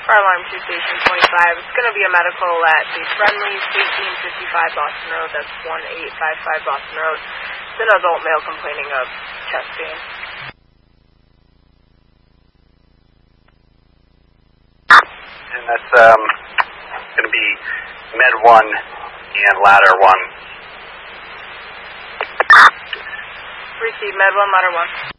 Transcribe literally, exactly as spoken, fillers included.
Car alarm two station twenty-five. It's going to be a medical at the Friendly's, eighteen fifty-five Boston Road. That's one eight five five Boston Road. It's an adult male complaining of chest pain. And that's um, going to be Med one and Ladder one. Receive Med one, Ladder one.